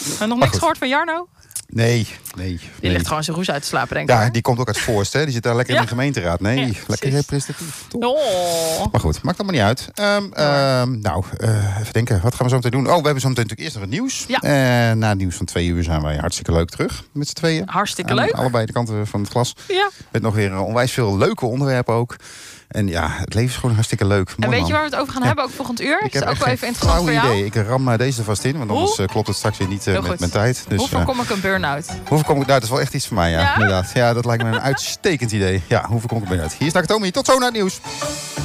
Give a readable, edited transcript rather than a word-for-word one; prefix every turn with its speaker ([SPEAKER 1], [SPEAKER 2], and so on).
[SPEAKER 1] En nog niks gehoord van Jarno?
[SPEAKER 2] Nee.
[SPEAKER 1] Die ligt gewoon zijn roes uit te slapen, denk ik.
[SPEAKER 2] Ja, die komt ook uit Voorst, hè? Die zit daar lekker in de gemeenteraad. Nee, lekker representatief. Top.
[SPEAKER 1] Oh.
[SPEAKER 2] Maar goed, maakt allemaal niet uit. Even denken, wat gaan we zo meteen doen? Oh, we hebben zo meteen natuurlijk eerst nog het nieuws.
[SPEAKER 1] Ja.
[SPEAKER 2] Na het nieuws van 2 uur zijn wij hartstikke leuk terug met z'n tweeën.
[SPEAKER 1] Hartstikke leuk.
[SPEAKER 2] Allebei de kanten van het glas.
[SPEAKER 1] Ja.
[SPEAKER 2] Met nog weer onwijs veel leuke onderwerpen ook. En ja, het leven is gewoon hartstikke leuk.
[SPEAKER 1] En weet je waar we het over gaan hebben, ook volgend uur?
[SPEAKER 2] Ik
[SPEAKER 1] is
[SPEAKER 2] heb
[SPEAKER 1] ook wel even interessant voor jou.
[SPEAKER 2] idee. Ik ram deze er vast in, want anders klopt het straks weer niet met mijn tijd. Dus,
[SPEAKER 1] hoe voorkom ik een burn-out?
[SPEAKER 2] Hoe voorkom ik, dat is wel echt iets voor mij, ja.
[SPEAKER 1] Ja?
[SPEAKER 2] Inderdaad. Ja, dat lijkt me een uitstekend idee. Ja, hoe voorkom ik een burn-out? Hier is Nakatomi. Tot zo naar het nieuws.